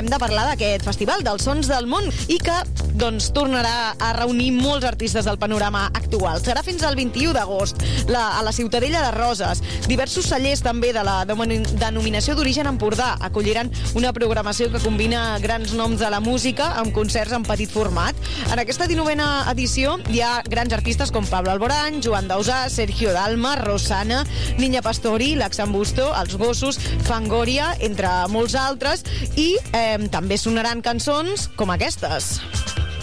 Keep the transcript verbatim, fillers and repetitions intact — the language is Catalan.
hem de parlar d'aquest festival, dels Sons del Món, i que doncs, tornarà a reunir molts artistes del panorama actual. Serà fins al vint-i-u d'agost la, a la Ciutadella de Roses. Diversos cellers també de la denominació d'origen Empordà acolliran una programació que combina grans noms de la música amb concerts en petit format. En aquesta dinovena edició hi ha grans artistes com Pablo Alborán, Joan Dausà, Sergio Dalma, Rosana, Niña Pastori, l'Axambusto, Els Gossos, Fangoria, entre molts altres, i eh, també sonaran cançons com aquestes.